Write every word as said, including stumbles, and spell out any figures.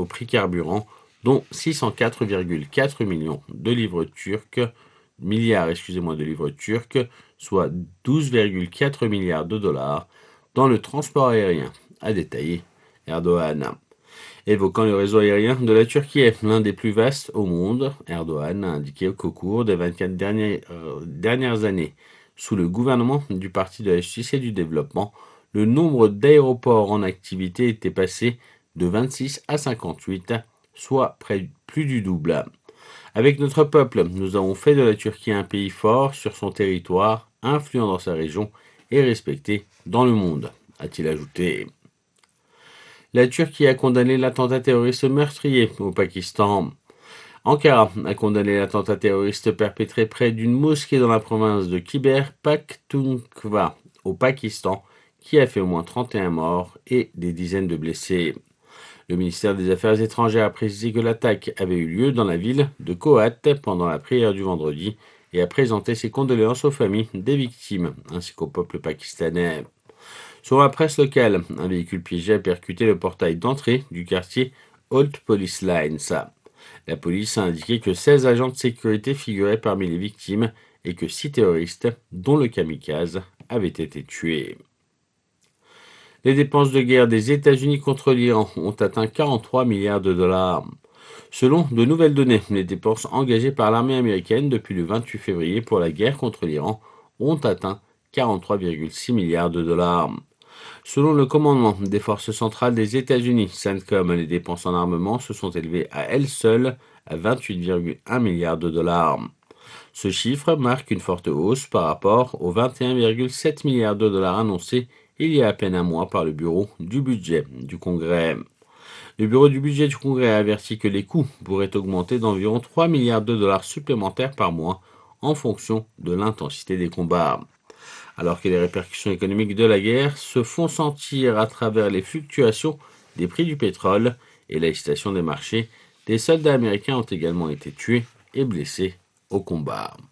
prix carburant, dont six cent quatre virgule quatre millions de livres turcs, milliards excusez-moi, de livres turcs, soit douze virgule quatre milliards de dollars, dans le transport aérien, a détaillé Erdogan. Évoquant le réseau aérien de la Turquie, l'un des plus vastes au monde, Erdogan a indiqué qu'au cours des vingt-quatre dernières, euh, dernières années, sous le gouvernement du Parti de la Justice et du Développement, le nombre d'aéroports en activité était passé de vingt-six à cinquante-huit, soit près plus du double. Avec notre peuple, nous avons fait de la Turquie un pays fort sur son territoire, influent dans sa région et respecté dans le monde, a-t-il ajouté. La Turquie a condamné l'attentat terroriste meurtrier au Pakistan. Ankara a condamné l'attentat terroriste perpétré près d'une mosquée dans la province de Khyber Pakhtunkhwa, au Pakistan, qui a fait au moins trente et un morts et des dizaines de blessés. Le ministère des Affaires étrangères a précisé que l'attaque avait eu lieu dans la ville de Kohat pendant la prière du vendredi et a présenté ses condoléances aux familles des victimes ainsi qu'au peuple pakistanais. Sur la presse locale, un véhicule piégé a percuté le portail d'entrée du quartier Old Police Lines. La police a indiqué que seize agents de sécurité figuraient parmi les victimes et que six terroristes, dont le kamikaze, avaient été tués. Les dépenses de guerre des États-Unis contre l'Iran ont atteint quarante-trois milliards de dollars. Selon de nouvelles données, les dépenses engagées par l'armée américaine depuis le vingt-huit février pour la guerre contre l'Iran ont atteint quarante-trois virgule six milliards de dollars. Selon le commandement des forces centrales des États-Unis, CENTCOM, les dépenses en armement se sont élevées à elles seules à vingt-huit virgule un milliards de dollars. Ce chiffre marque une forte hausse par rapport aux vingt et un virgule sept milliards de dollars annoncés il y a à peine un mois par le Bureau du budget du Congrès. Le Bureau du budget du Congrès a averti que les coûts pourraient augmenter d'environ trois milliards de dollars supplémentaires par mois en fonction de l'intensité des combats. Alors que les répercussions économiques de la guerre se font sentir à travers les fluctuations des prix du pétrole et l'agitation des marchés, des soldats américains ont également été tués et blessés au combat.